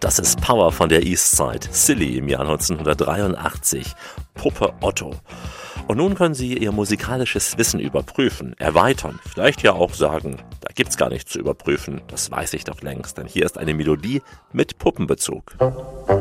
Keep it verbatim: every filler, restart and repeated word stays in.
Das ist Power von der Eastside, Silly im Jahr neunzehnhundertdreiundachtzig, Puppe Otto. Und nun können Sie Ihr musikalisches Wissen überprüfen, erweitern, vielleicht ja auch sagen, da gibt's gar nichts zu überprüfen, das weiß ich doch längst, denn hier ist eine Melodie mit Puppenbezug.